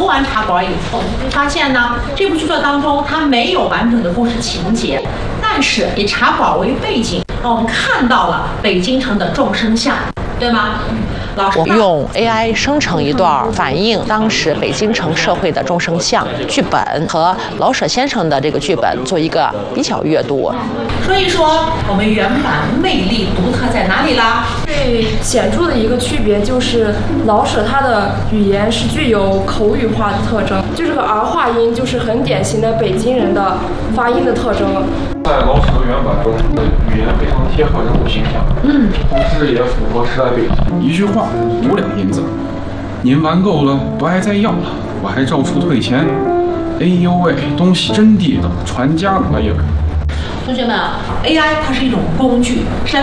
读完茶馆以后，你会发现呢，这部剧作当中它没有完整的故事情节，但是以茶馆为背景，让我们看到了北京城的众生相，对吗？老师， 我用 AI 生成一段反映当时北京城社会的众生相剧本和老舍先生的这个剧本做一个比较阅读。 说一说我们原版魅力独特在哪里啦？ 最显著的一个区别就是老舍他的语言是具有口语化的特征，就这个儿化音就是很典型的北京人的发音的特征。 在老舍的原版中，语言非常贴合人物形象，同时也符合时代背景。 一句话5两银子，您玩够了，不爱再要了，我还照出退钱。哎呦喂，东西真地道，传家的也。 同学们啊 ，AI 它是一种工具，